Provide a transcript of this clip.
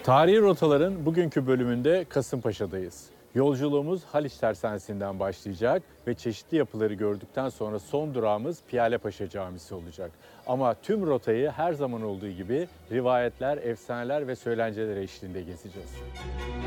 Tarihi rotaların bugünkü bölümünde Kasımpaşa'dayız. Yolculuğumuz Haliç Tersanesi'nden başlayacak ve çeşitli yapıları gördükten sonra son durağımız Piyalepaşa Camisi olacak. Ama tüm rotayı her zaman olduğu gibi rivayetler, efsaneler ve söylenceler eşliğinde gezeceğiz.